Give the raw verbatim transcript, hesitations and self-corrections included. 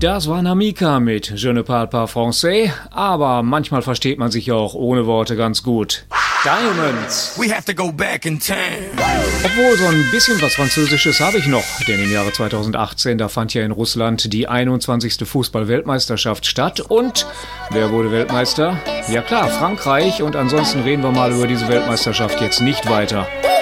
Das war Namika mit Je ne parle pas français, aber manchmal versteht man sich ja auch ohne Worte ganz gut. Diamonds. We have to go back in time. Obwohl, so ein bisschen was Französisches habe ich noch, denn im Jahre zweitausendachtzehn, da fand ja in Russland die einundzwanzigste Fußball-Weltmeisterschaft statt und wer wurde Weltmeister? Ja klar, Frankreich, und ansonsten reden wir mal über diese Weltmeisterschaft jetzt nicht weiter.